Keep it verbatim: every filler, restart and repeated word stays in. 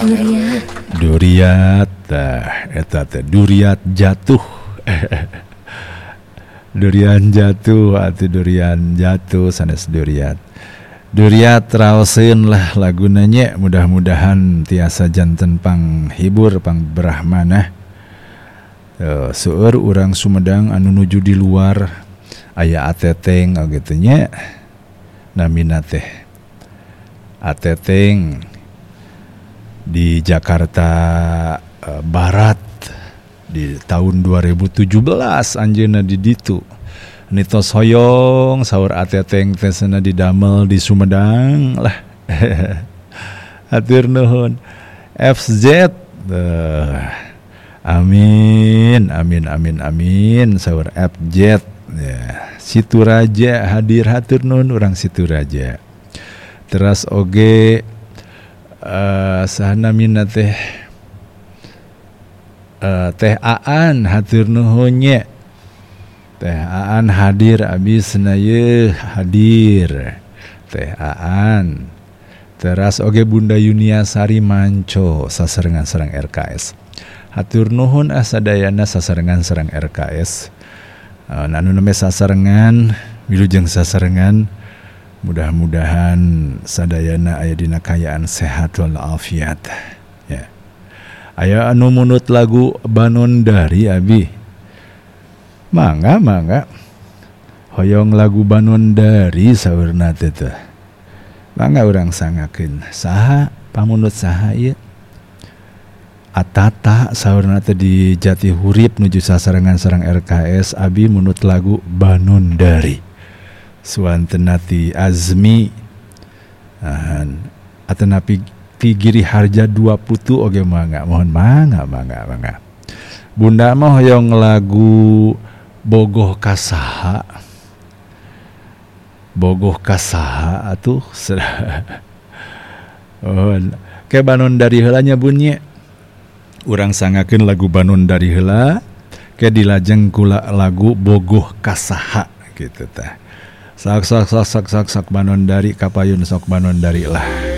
Duriat. Duriat tah eta teh duriat jatuh. Durian jatuh atuh durian jatuh sanes duriat. Duriat raoseun lah laguna nya, mudah-mudahan tiasa janten panghibur pangbrahmanah. Uh, seueur urang Sumedang anu nuju di luar aya ateteng gitu nya namina teh ateteng di Jakarta uh, Barat di tahun dua ribu tujuh belas anjeunna di ditu nitos hoyong saur ateteng teh cenah didamel di Sumedang lah. Hatur nuhun F Z. uh, amin amin amin amin saur F Z ya. Situ Raja hadir, hatur nuhun urang Situ Raja. Teras oge uh, sahana mina teh uh, teh Aan hatur nuhun nya. Teh Aan hadir abis ye hadir. Teh Aan. Teras oge Bunda Yuniasari manco sasarengan sareng R K S. Hatur nuhun asadayana sasarengan sareng R K S. Uh, anu neme sasarengan wilujeng sasarengan. Mudah-mudahan sadayana aya dina kayaan sehat wal afiat ya. Aya anu munut lagu Banondari abi. Mangga mangga. Hoyong lagu Banondari saurna teh teh. Mangga urang sangakeun. Saha pamunut saha ieu? Atata saurna teh di Jatihurip nuju sasarengan sareng R K S abi munut lagu Banondari. Suantena ti Azmi atena pi Giri Harja dua putu oge mangga mohon mangga mangga mangga. Bunda mah hoyong lagu Bogoh Kasaha. Bogoh Kasaha atuh oh, ke Banondari heula nya bunyi. Urang sangakeun lagu Banondari heula ke dilajeng kula lagu Bogoh Kasaha gitu tah. Sak sak sak sak sak sak Banondari kapayun sok Banondari lah.